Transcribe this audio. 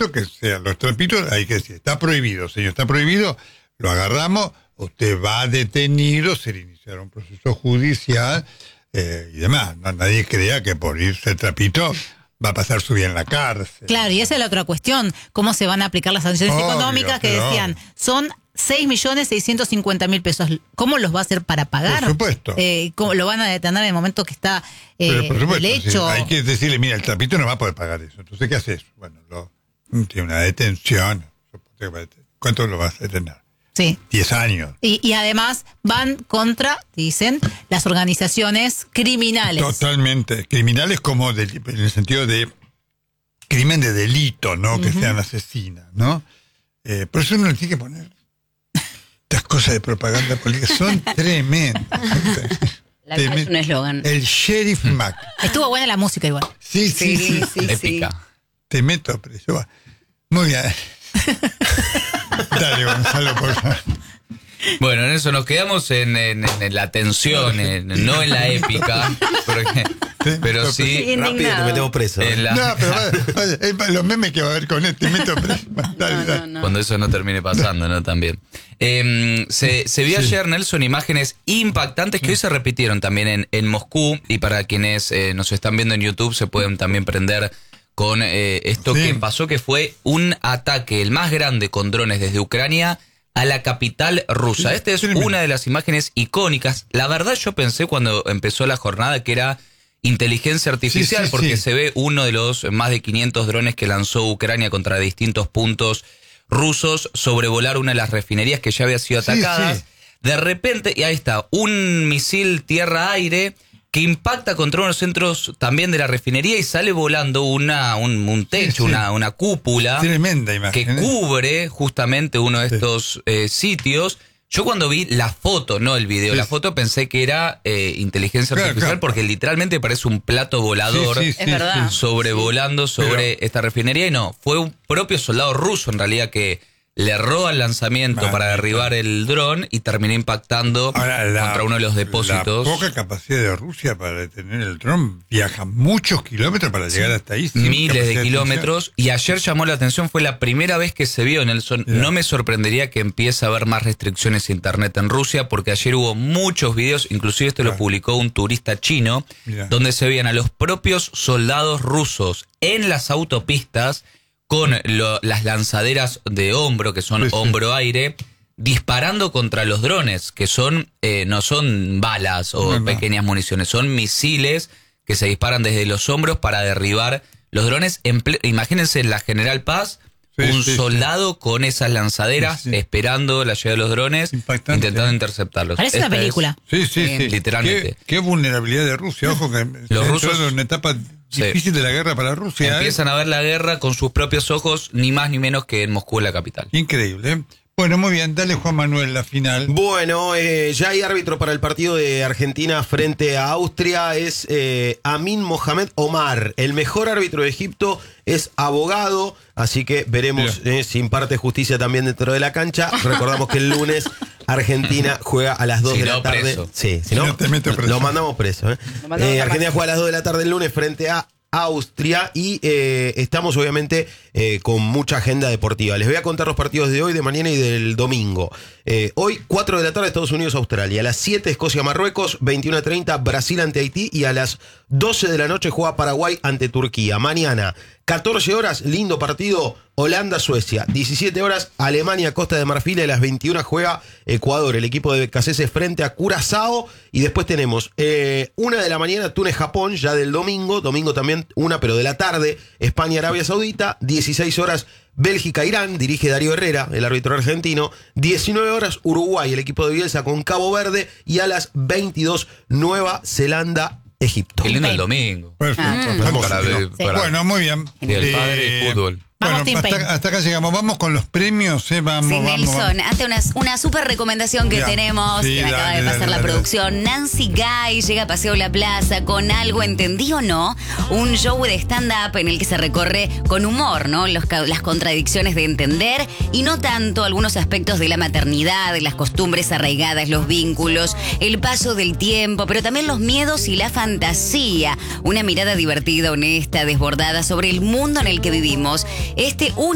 supuesto que sean los trapitos, hay que decir, está prohibido, señor, está prohibido, lo agarramos, usted va detenido, se le iniciará un proceso judicial y demás. No, nadie crea que por irse el trapito va a pasar su vida en la cárcel. Claro, y esa es la otra cuestión, cómo se van a aplicar las sanciones económicas que decían, son 6.650.000 pesos. ¿Cómo los va a hacer para pagar? Por supuesto. ¿Cómo lo van a detener en el momento que está Pero por supuesto, el hecho? Sí, hay que decirle, mira, el trapito no va a poder pagar eso. Entonces, ¿qué haces? Bueno, tiene una detención. ¿Cuánto lo vas a detener? Sí. 10 años. Y además van contra, dicen, las organizaciones criminales. Totalmente. Criminales como en el sentido de crimen de delito, ¿no? Que sean asesinas, ¿no? Por eso uno le tiene que poner estas cosas de propaganda política. Son tremendas. La verdad es un eslogan. El Sheriff Mac. Estuvo buena la música igual. Sí. Épica. Te meto a preso. Muy bien. Dale, Gonzalo, por favor. Bueno, en eso nos quedamos en la tensión, no en la épica, pero sí. Rápido, te metemos preso. No, pero los memes que va a haber con te meto preso. Dale. No. Cuando eso no termine pasando, ¿no? También. Se vio ayer, Nelson, imágenes impactantes que hoy se repitieron también en Moscú, y para quienes nos están viendo en YouTube se pueden también prender con esto que pasó, que fue un ataque, el más grande con drones desde Ucrania a la capital rusa. Esta es una de las imágenes icónicas. La verdad, yo pensé cuando empezó la jornada que era inteligencia artificial, porque se ve uno de los más de 500 drones que lanzó Ucrania contra distintos puntos rusos sobrevolar una de las refinerías que ya había sido atacadas. De repente, y ahí está, un misil tierra-aire que impacta contra unos centros también de la refinería y sale volando un techo, una cúpula. Tremenda imagen, que cubre justamente uno de estos sitios. Yo cuando vi la foto, no el video, la foto pensé que era inteligencia artificial, porque literalmente parece un plato volador es verdad. sobrevolando sobre esta refinería, y no, fue un propio soldado ruso en realidad que le erró al lanzamiento para derribar el dron y terminó impactando contra uno de los depósitos. La poca capacidad de Rusia para detener el dron, viaja muchos kilómetros para llegar hasta ahí. Miles de kilómetros. Y ayer llamó la atención, fue la primera vez que se vio, Nelson. No me sorprendería que empiece a haber más restricciones a internet en Rusia, porque ayer hubo muchos videos, inclusive esto lo publicó un turista chino, donde se veían a los propios soldados rusos en las autopistas con las lanzaderas de hombro, que son hombro-aire, disparando contra los drones, que son no son balas o pequeñas municiones, son misiles que se disparan desde los hombros para derribar los drones. Imagínense en la General Paz, un soldado con esas lanzaderas esperando la llegada de los drones, intentando interceptarlos. Parece una película. Literalmente. Qué vulnerabilidad de Rusia. Ojo que los rusos en una etapa difícil de la guerra para Rusia. Empiezan a ver la guerra con sus propios ojos, ni más ni menos que en Moscú, la capital. Increíble. Bueno, muy bien, dale Juan Manuel la final. Bueno, ya hay árbitro para el partido de Argentina frente a Austria, es Amin Mohamed Omar. El mejor árbitro de Egipto es abogado, así que veremos si imparte justicia también dentro de la cancha. Recordamos que el lunes Argentina juega a las 2 de la tarde. Preso. Sí, si no, te meto preso. Lo mandamos preso. Argentina juega a las 2 de la tarde el lunes frente a Austria y estamos obviamente con mucha agenda deportiva. Les voy a contar los partidos de hoy, de mañana y del domingo. Hoy 4 de la tarde Estados Unidos, Australia. A las 7 Escocia, Marruecos. 21:30 Brasil ante Haití. Y a las 12 de la noche juega Paraguay ante Turquía. Mañana 14 horas, lindo partido, Holanda, Suecia. 17 horas, Alemania, Costa de Marfil. A las 21 juega Ecuador, el equipo de Becasese frente a Curazao. Y después tenemos 1 de la mañana, Túnez, Japón, ya del domingo. Domingo también 1, pero de la tarde, España, Arabia Saudita. 16 horas, Bélgica, Irán, dirige Darío Herrera, el árbitro argentino. 19 horas, Uruguay, el equipo de Bielsa con Cabo Verde. Y a las 22, Nueva Zelanda, Egipto. Qué lindo el domingo. Bueno, muy bien. Y el padre y fútbol. Vamos, bueno, hasta acá llegamos. Vamos con los premios. Vamos, sí, Nelson, ante una super recomendación que tenemos, que me acaba de pasar la producción. Nancy Guy llega a Paseo La Plaza con Algo Entendí o No, un show de stand-up en el que se recorre con humor, ¿no? Las contradicciones de entender y no tanto algunos aspectos de la maternidad, de las costumbres arraigadas, los vínculos, el paso del tiempo, pero también los miedos y la fantasía. Una mirada divertida, honesta, desbordada sobre el mundo en el que vivimos.